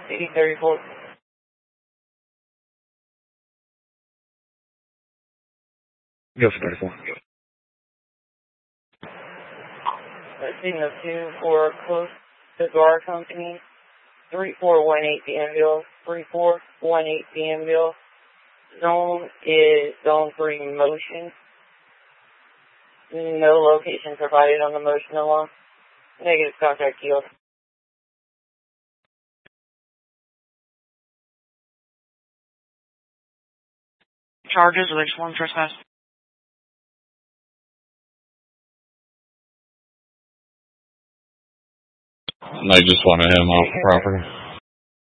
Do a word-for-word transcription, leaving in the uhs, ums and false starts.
eighty thirty-four. Go for thirty-four. Signal two for close cigar company. three four one eight Danville. three four one eight Danville. Zone is zone three motion. No location provided on the motion alarm. Negative contact yield. Charges, or they just want to trespass? They just wanted him off the property.